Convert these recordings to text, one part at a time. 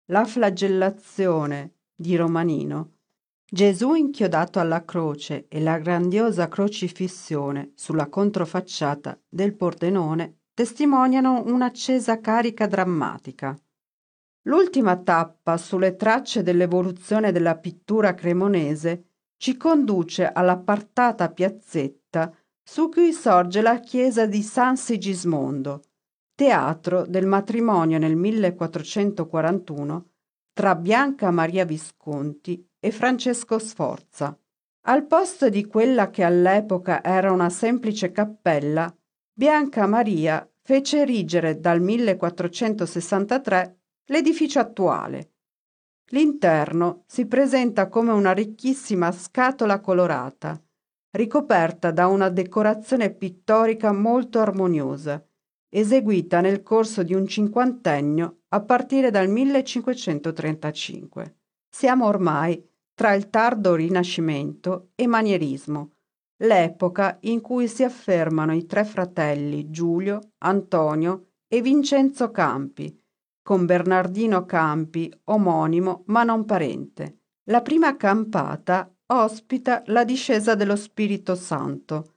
La flagellazione di Romanino, Gesù inchiodato alla croce e la grandiosa crocifissione sulla controfacciata del Pordenone testimoniano un'accesa carica drammatica. L'ultima tappa sulle tracce dell'evoluzione della pittura cremonese ci conduce all'appartata piazzetta su cui sorge la chiesa di San Sigismondo, teatro del matrimonio nel 1441 tra Bianca Maria Visconti e Francesco Sforza. Al posto di quella che all'epoca era una semplice cappella, Bianca Maria fece erigere dal 1463 l'edificio attuale. L'interno si presenta come una ricchissima scatola colorata, ricoperta da una decorazione pittorica molto armoniosa, eseguita nel corso di un cinquantennio a partire dal 1535. Siamo ormai tra il tardo Rinascimento e Manierismo, l'epoca in cui si affermano i tre fratelli Giulio, Antonio e Vincenzo Campi, con Bernardino Campi, omonimo ma non parente. La prima campata ospita la discesa dello Spirito Santo,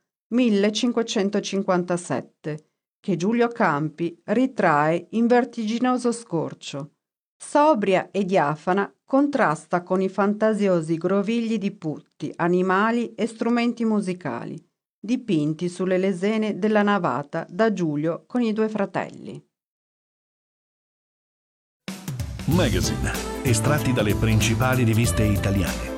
1557, che Giulio Campi ritrae in vertiginoso scorcio. Sobria e diafana, contrasta con i fantasiosi grovigli di putti, animali e strumenti musicali, dipinti sulle lesene della navata da Giulio con i due fratelli. Magazine, estratti dalle principali riviste italiane.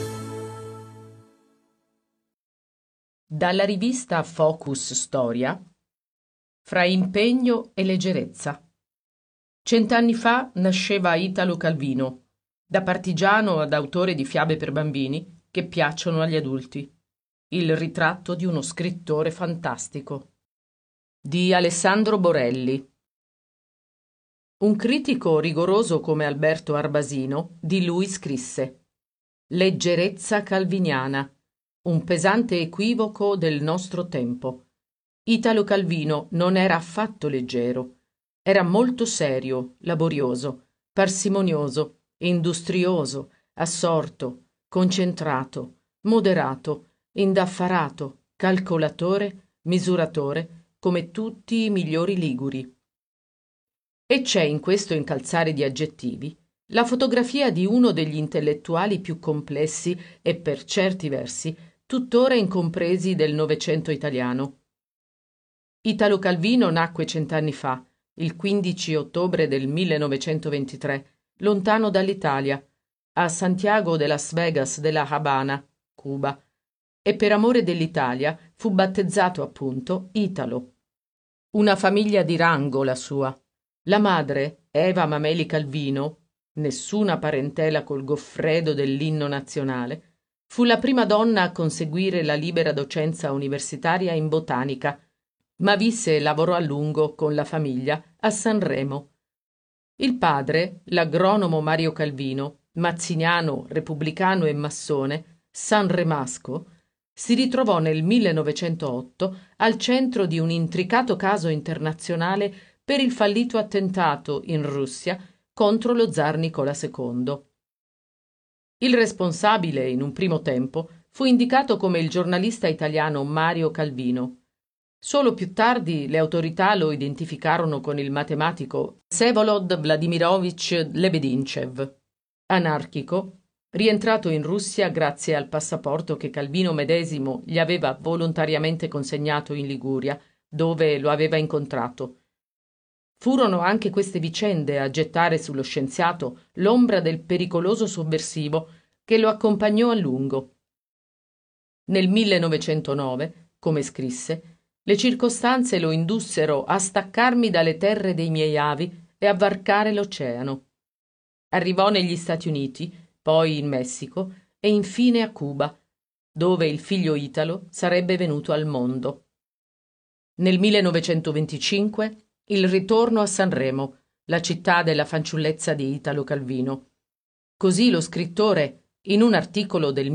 Dalla rivista Focus Storia, fra impegno e leggerezza. 100 anni fa nasceva Italo Calvino, da partigiano ad autore di fiabe per bambini che piacciono agli adulti. Il ritratto di uno scrittore fantastico. Di Alessandro Borelli. Un critico rigoroso come Alberto Arbasino di lui scrisse: leggerezza calviniana, un pesante equivoco del nostro tempo. Italo Calvino non era affatto leggero, era molto serio, laborioso, parsimonioso, industrioso, assorto, concentrato, moderato, indaffarato, calcolatore, misuratore, come tutti i migliori liguri. E c'è in questo incalzare di aggettivi la fotografia di uno degli intellettuali più complessi e per certi versi tuttora incompresi del Novecento italiano. Italo Calvino nacque 100 anni fa, il 15 ottobre del 1923, lontano dall'Italia, a Santiago de Las Vegas de la Habana, Cuba, e per amore dell'Italia fu battezzato appunto Italo. Una famiglia di rango la sua. La madre, Eva Mameli Calvino, nessuna parentela col Goffredo dell'inno nazionale, fu la prima donna a conseguire la libera docenza universitaria in botanica, ma visse e lavorò a lungo con la famiglia a Sanremo. Il padre, l'agronomo Mario Calvino, mazziniano, repubblicano e massone, sanremasco, si ritrovò nel 1908 al centro di un intricato caso internazionale per il fallito attentato in Russia contro lo zar Nicola II. Il responsabile, in un primo tempo, fu indicato come il giornalista italiano Mario Calvino. Solo più tardi le autorità lo identificarono con il matematico Vsevolod Vladimirovich Lebedinchev, anarchico, rientrato in Russia grazie al passaporto che Calvino medesimo gli aveva volontariamente consegnato in Liguria, dove lo aveva incontrato. Furono anche queste vicende a gettare sullo scienziato l'ombra del pericoloso sovversivo che lo accompagnò a lungo. Nel 1909, come scrisse, le circostanze lo indussero a staccarmi dalle terre dei miei avi e a varcare l'oceano. Arrivò negli Stati Uniti, poi in Messico e infine a Cuba, dove il figlio Italo sarebbe venuto al mondo. Nel 1925 il ritorno a Sanremo, la città della fanciullezza di Italo Calvino. Così lo scrittore, in un articolo del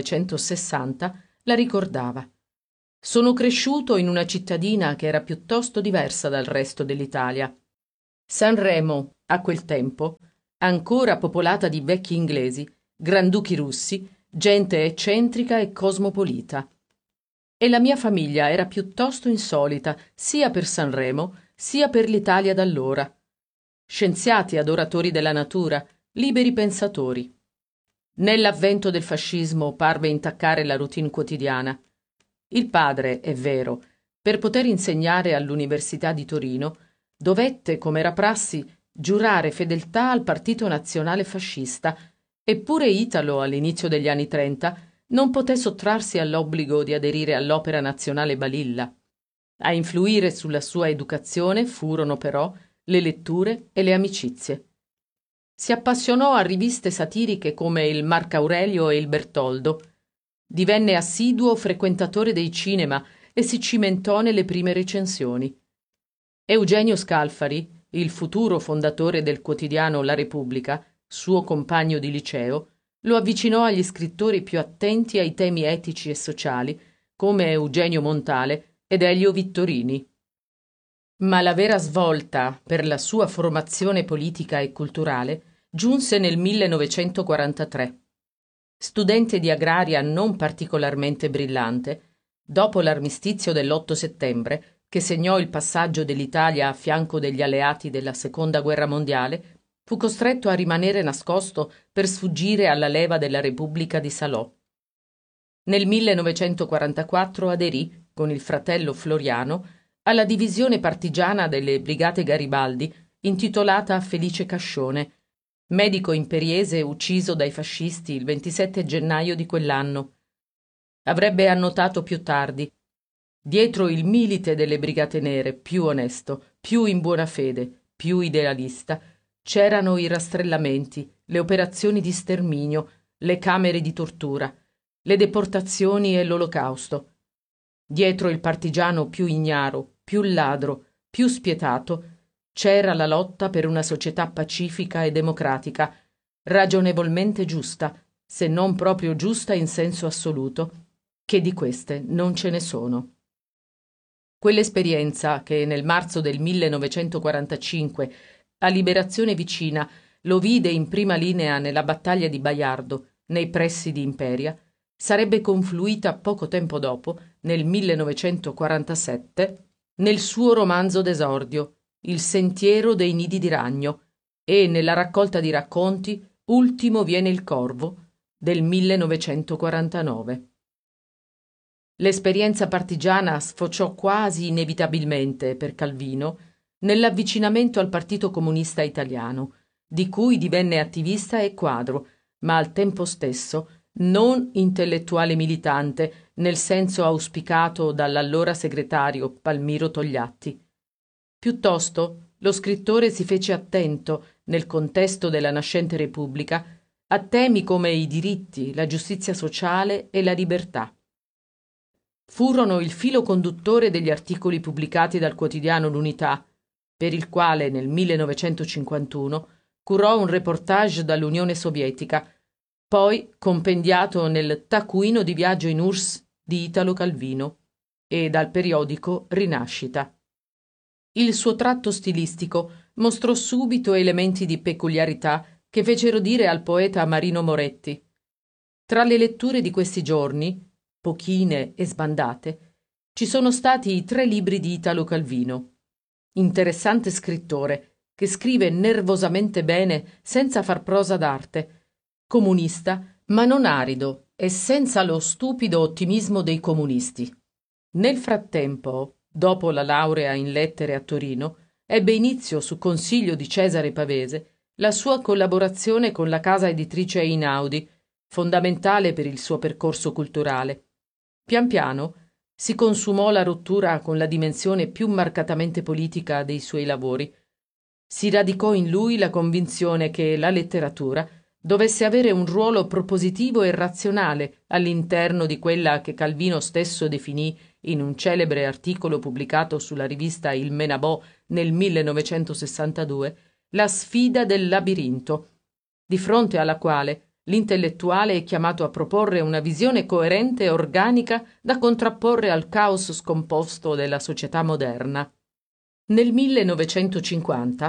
1960, la ricordava. Sono cresciuto in una cittadina che era piuttosto diversa dal resto dell'Italia. Sanremo, a quel tempo, ancora popolata di vecchi inglesi, granduchi russi, gente eccentrica e cosmopolita. E la mia famiglia era piuttosto insolita sia per Sanremo sia per l'Italia d'allora. Scienziati adoratori della natura, liberi pensatori. Nell'avvento del fascismo parve intaccare la routine quotidiana. Il padre, è vero, per poter insegnare all'Università di Torino, dovette, come era prassi, giurare fedeltà al Partito Nazionale Fascista, eppure Italo, all'inizio degli anni 30, non poté sottrarsi all'obbligo di aderire all'Opera Nazionale Balilla. A influire sulla sua educazione furono, però, le letture e le amicizie. Si appassionò a riviste satiriche come il Marco Aurelio e il Bertoldo. Divenne assiduo frequentatore dei cinema e si cimentò nelle prime recensioni. Eugenio Scalfari, il futuro fondatore del quotidiano La Repubblica, suo compagno di liceo, lo avvicinò agli scrittori più attenti ai temi etici e sociali, come Eugenio Montale ed Elio Vittorini. Ma la vera svolta per la sua formazione politica e culturale giunse nel 1943. Studente di agraria non particolarmente brillante, dopo l'armistizio dell'8 settembre, che segnò il passaggio dell'Italia a fianco degli alleati della Seconda Guerra Mondiale, fu costretto a rimanere nascosto per sfuggire alla leva della Repubblica di Salò. Nel 1944 aderì, con il fratello Floriano, alla divisione partigiana delle Brigate Garibaldi, intitolata Felice Cascione, medico imperiese ucciso dai fascisti il 27 gennaio di quell'anno. Avrebbe annotato più tardi: dietro il milite delle Brigate Nere, più onesto, più in buona fede, più idealista, c'erano i rastrellamenti, le operazioni di sterminio, le camere di tortura, le deportazioni e l'Olocausto. Dietro il partigiano più ignaro, più ladro, più spietato, c'era la lotta per una società pacifica e democratica, ragionevolmente giusta, se non proprio giusta in senso assoluto, che di queste non ce ne sono. Quell'esperienza che nel marzo del 1945, a Liberazione vicina, lo vide in prima linea nella battaglia di Baiardo, nei pressi di Imperia, sarebbe confluita poco tempo dopo, nel 1947, nel suo romanzo d'esordio, Il sentiero dei nidi di ragno, e nella raccolta di racconti Ultimo viene il corvo, del 1949. L'esperienza partigiana sfociò quasi inevitabilmente per Calvino nell'avvicinamento al Partito Comunista Italiano, di cui divenne attivista e quadro, ma al tempo stesso non intellettuale militante nel senso auspicato dall'allora segretario Palmiro Togliatti. Piuttosto, lo scrittore si fece attento, nel contesto della nascente Repubblica, a temi come i diritti, la giustizia sociale e la libertà. Furono il filo conduttore degli articoli pubblicati dal quotidiano L'Unità, per il quale nel 1951 curò un reportage dall'Unione Sovietica, poi compendiato nel Taccuino di viaggio in URSS di Italo Calvino, e dal periodico Rinascita. Il suo tratto stilistico mostrò subito elementi di peculiarità che fecero dire al poeta Marino Moretti: tra le letture di questi giorni, pochine e sbandate, ci sono stati i 3 libri di Italo Calvino. Interessante scrittore, che scrive nervosamente bene senza far prosa d'arte, comunista ma non arido e senza lo stupido ottimismo dei comunisti. Nel frattempo, dopo la laurea in lettere a Torino, ebbe inizio, su consiglio di Cesare Pavese, la sua collaborazione con la casa editrice Einaudi, fondamentale per il suo percorso culturale. Pian piano si consumò la rottura con la dimensione più marcatamente politica dei suoi lavori. Si radicò in lui la convinzione che la letteratura dovesse avere un ruolo propositivo e razionale all'interno di quella che Calvino stesso definì, in un celebre articolo pubblicato sulla rivista Il Menabò nel 1962, la sfida del labirinto, di fronte alla quale l'intellettuale è chiamato a proporre una visione coerente e organica da contrapporre al caos scomposto della società moderna. Nel 1950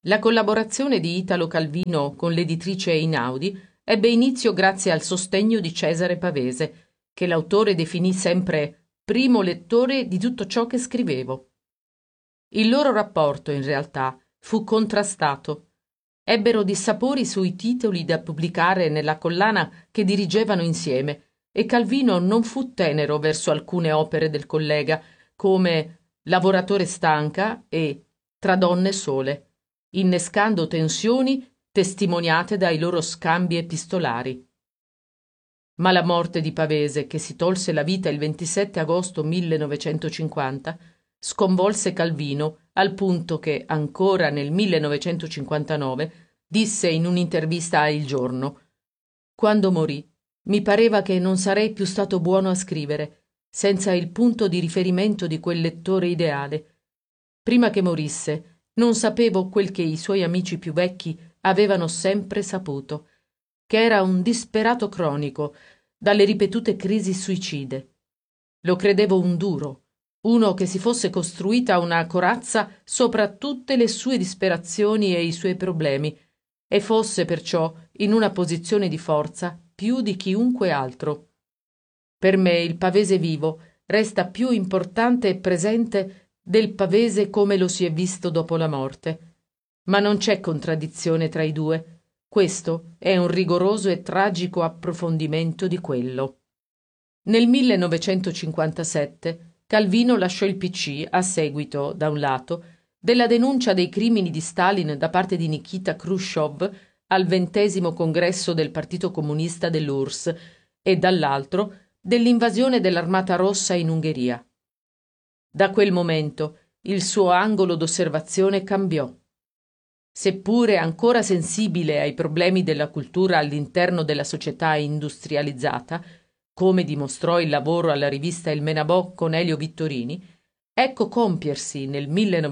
La collaborazione di Italo Calvino con l'editrice Einaudi ebbe inizio grazie al sostegno di Cesare Pavese, che l'autore definì sempre primo lettore di tutto ciò che scrivevo. Il loro rapporto, in realtà, fu contrastato. Ebbero dissapori sui titoli da pubblicare nella collana che dirigevano insieme, e Calvino non fu tenero verso alcune opere del collega, come Lavoratore stanca e Tra donne sole, innescando tensioni testimoniate dai loro scambi epistolari. Ma la morte di Pavese, che si tolse la vita il 27 agosto 1950, sconvolse Calvino al punto che, ancora nel 1959, disse in un'intervista a Il Giorno: «Quando morì, mi pareva che non sarei più stato buono a scrivere, senza il punto di riferimento di quel lettore ideale. Prima che morisse, non sapevo quel che i suoi amici più vecchi avevano sempre saputo, che era un disperato cronico, dalle ripetute crisi suicide. Lo credevo un duro, uno che si fosse costruita una corazza sopra tutte le sue disperazioni e i suoi problemi, e fosse perciò in una posizione di forza più di chiunque altro. Per me il Pavese vivo resta più importante e presente del Pavese come lo si è visto dopo la morte. Ma non c'è contraddizione tra i due. Questo è un rigoroso e tragico approfondimento di quello». Nel 1957 Calvino lasciò il PC a seguito, da un lato, della denuncia dei crimini di Stalin da parte di Nikita Khrushchev al 20° congresso del Partito Comunista dell'URSS e, dall'altro, dell'invasione dell'Armata Rossa in Ungheria. Da quel momento il suo angolo d'osservazione cambiò. Seppure ancora sensibile ai problemi della cultura all'interno della società industrializzata, come dimostrò il lavoro alla rivista Il Menabò con Elio Vittorini, ecco compiersi nel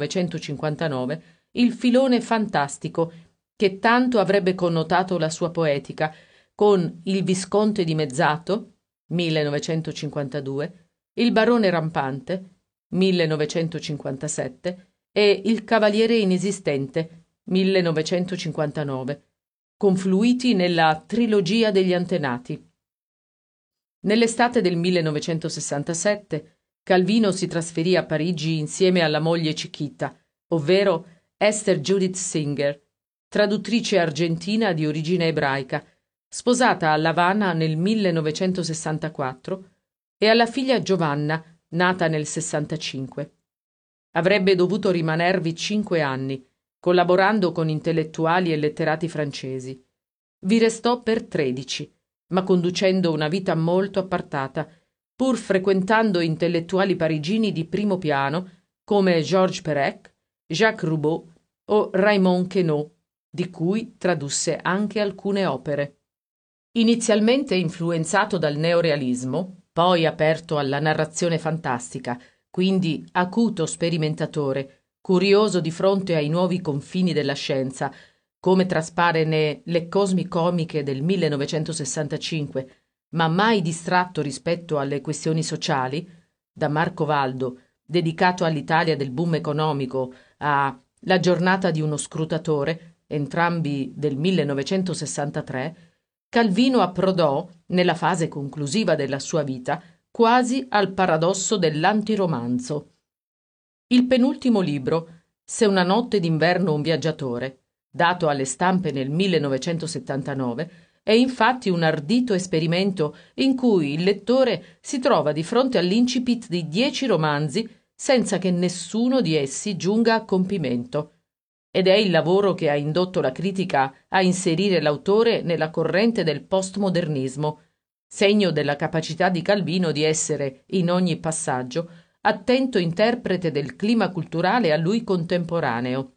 1959 il filone fantastico che tanto avrebbe connotato la sua poetica, con Il Visconte dimezzato, 1952, Il Barone rampante, 1957, e Il Cavaliere inesistente, 1959, confluiti nella Trilogia degli Antenati. Nell'estate del 1967 Calvino si trasferì a Parigi insieme alla moglie Chiquita, ovvero Esther Judith Singer, traduttrice argentina di origine ebraica, sposata a L'Avana nel 1964, e alla figlia Giovanna, nata nel 65. Avrebbe dovuto rimanervi 5 anni, collaborando con intellettuali e letterati francesi. Vi restò per 13, ma conducendo una vita molto appartata, pur frequentando intellettuali parigini di primo piano come Georges Perec, Jacques Roubaud o Raymond Queneau, di cui tradusse anche alcune opere. Inizialmente influenzato dal neorealismo, poi aperto alla narrazione fantastica, quindi acuto sperimentatore, curioso di fronte ai nuovi confini della scienza, come traspare Le Cosmicomiche del 1965, ma mai distratto rispetto alle questioni sociali, da Marco Valdo, dedicato all'Italia del boom economico, a La giornata di uno scrutatore, entrambi del 1963, Calvino approdò, nella fase conclusiva della sua vita, quasi al paradosso dell'antiromanzo. Il penultimo libro, Se una notte d'inverno un viaggiatore, dato alle stampe nel 1979, è infatti un ardito esperimento in cui il lettore si trova di fronte all'incipit di 10 romanzi senza che nessuno di essi giunga a compimento. Ed è il lavoro che ha indotto la critica a inserire l'autore nella corrente del postmodernismo, segno della capacità di Calvino di essere, in ogni passaggio, attento interprete del clima culturale a lui contemporaneo.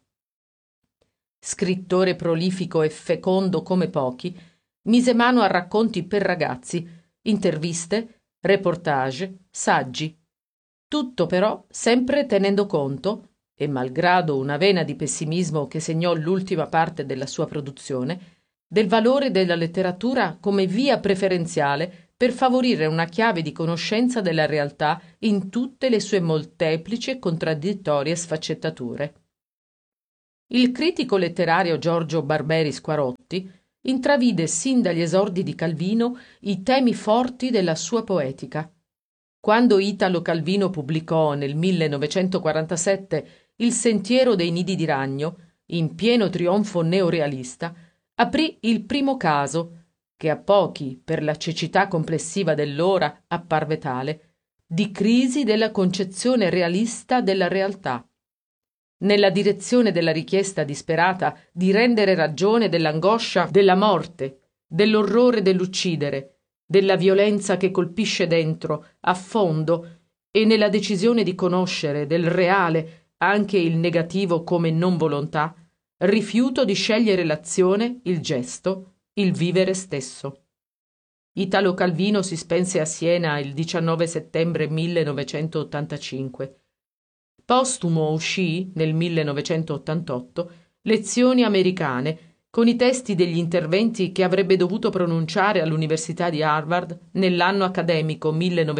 Scrittore prolifico e fecondo come pochi, mise mano a racconti per ragazzi, interviste, reportage, saggi. Tutto però sempre tenendo conto, e malgrado una vena di pessimismo che segnò l'ultima parte della sua produzione, del valore della letteratura come via preferenziale per favorire una chiave di conoscenza della realtà in tutte le sue molteplici e contraddittorie sfaccettature. Il critico letterario Giorgio Barberi Squarotti intravide sin dagli esordi di Calvino i temi forti della sua poetica. Quando Italo Calvino pubblicò nel 1947 Il sentiero dei nidi di ragno, in pieno trionfo neorealista, aprì il primo caso, che a pochi, per la cecità complessiva dell'ora, apparve tale, di crisi della concezione realista della realtà, nella direzione della richiesta disperata di rendere ragione dell'angoscia della morte, dell'orrore dell'uccidere, della violenza che colpisce dentro, a fondo, e nella decisione di conoscere del reale anche il negativo come non volontà, rifiuto di scegliere l'azione, il gesto, il vivere stesso. Italo Calvino si spense a Siena il 19 settembre 1985. Postumo uscì, nel 1988, Lezioni americane, con i testi degli interventi che avrebbe dovuto pronunciare all'Università di Harvard nell'anno accademico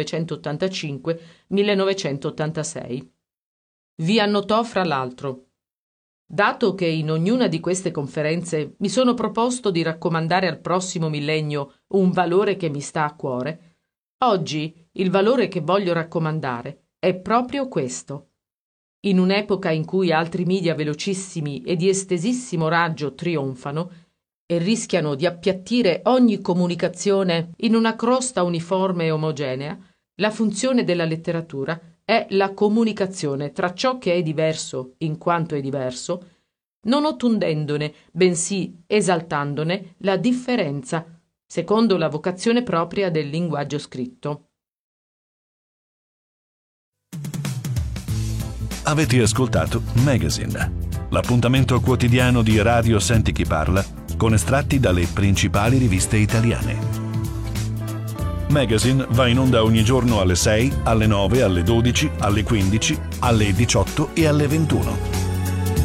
1985-1986. Vi annotò fra l'altro: dato che in ognuna di queste conferenze mi sono proposto di raccomandare al prossimo millennio un valore che mi sta a cuore, oggi il valore che voglio raccomandare è proprio questo. In un'epoca in cui altri media velocissimi e di estesissimo raggio trionfano e rischiano di appiattire ogni comunicazione in una crosta uniforme e omogenea, la funzione della letteratura è la comunicazione tra ciò che è diverso in quanto è diverso, non ottundendone, bensì esaltandone la differenza, secondo la vocazione propria del linguaggio scritto. Avete ascoltato Magazine, l'appuntamento quotidiano di Radio Senti Chi Parla con estratti dalle principali riviste italiane. Magazine va in onda ogni giorno alle 6, alle 9, alle 12, alle 15, alle 18 e alle 21.